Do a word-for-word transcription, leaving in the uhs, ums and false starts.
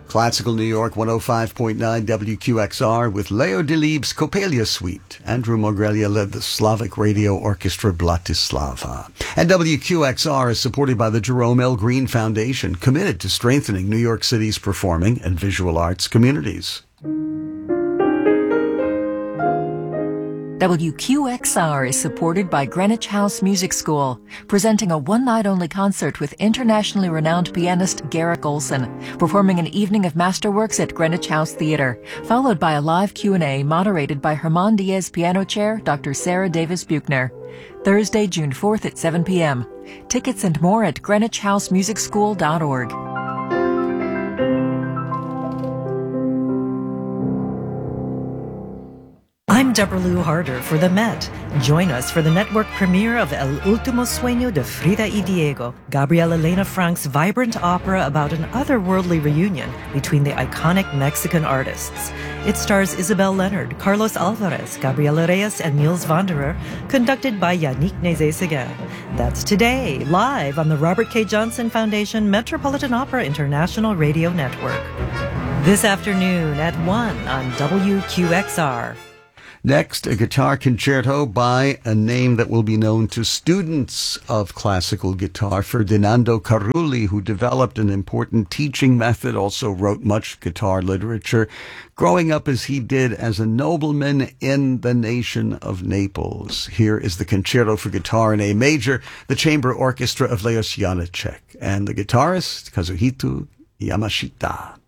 Classical New York one oh five point nine W Q X R with Leo Delibes' Coppelia Suite. Andrew Mogrelia led the Slavic Radio Orchestra Bratislava. And W Q X R is supported by the Jerome L. Green Foundation, committed to strengthening New York City's performing and visual arts communities. W Q X R is supported by Greenwich House Music School, presenting a one-night-only concert with internationally renowned pianist Garrick Olson, performing an evening of masterworks at Greenwich House Theatre, followed by a live Q and A moderated by Herman Diaz Piano Chair Doctor Sarah Davis Buchner. Thursday, June fourth at seven p.m. Tickets and more at greenwich house music school dot org. I'm Deborah Lou Harder for The Met. Join us for the network premiere of El Último Sueño de Frida y Diego, Gabriela Elena Frank's vibrant opera about an otherworldly reunion between the iconic Mexican artists. It stars Isabel Leonard, Carlos Alvarez, Gabriela Reyes, and Niels Wanderer, conducted by Yannick Nézet-Séguin. That's today, live on the Robert K. Johnson Foundation Metropolitan Opera International Radio Network. This afternoon at one on W Q X R. Next, a guitar concerto by a name that will be known to students of classical guitar, Ferdinando Carulli, who developed an important teaching method, also wrote much guitar literature, growing up as he did as a nobleman in the nation of Naples. Here is the concerto for guitar in A major, the chamber orchestra of Leos Janáček, and the guitarist, Kazuhito Yamashita.